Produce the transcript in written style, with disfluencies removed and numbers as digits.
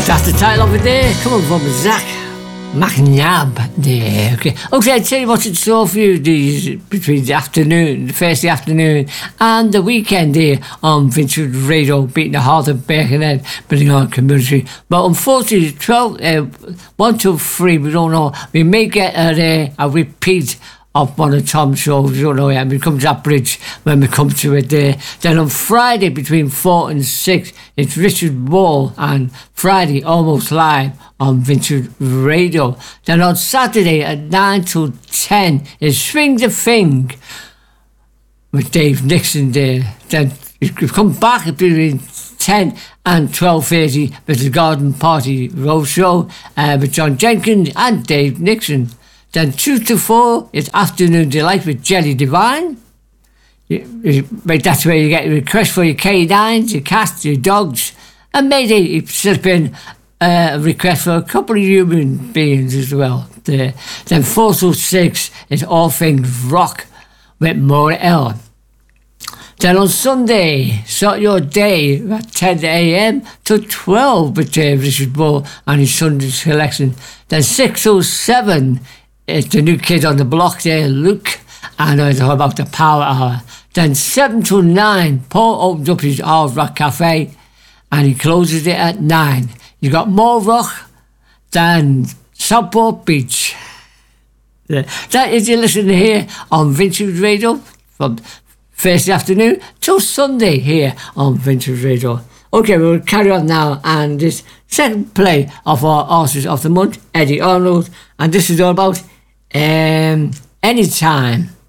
That's the title of the day, coming from Zach McNabb there. Okay, I'll tell you what's in store for you these between the afternoon, the first afternoon and the weekend here on Vintage Radio, beating the heart of Birkenhead, building our community. But unfortunately, 1 to 3, we don't know. We may get a repeat of one of Tom's shows, we don't know yet. We come to that bridge when we come to it there. Then on Friday between 4 and 6, it's Richard Wall and Friday Almost Live on Vintage Radio. Then on Saturday at 9 to 10 is Swing the Thing with Dave Nixon there. Then you come back between 10 and 12:30 with the Garden Party Road Show with John Jenkins and Dave Nixon. Then 2 to 4 is Afternoon Delight with Jelly Divine. That's where you get your requests for your K9s, your cats, your dogs. And maybe you slip in a request for a couple of human beings as well. Then 4 to 6 is All Things Rock with Maura Ellen. Then on Sunday, start your day at 10 a.m. to 12 with Richard Bull and his Sunday selection. Then 6 to 7 is the new kid on the block there, Luke, and I talk about the Power Hour. Then 7 to 9, Paul opens up his Hard Rock Cafe and he closes it at 9. You got more rock than Southport Beach. That is you listen here on Vintage Radio from first afternoon till Sunday here on Vintage Radio. Okay, we'll carry on now, and this second play of our Artist of the Month, Eddie Arnold, and this is all about Anytime.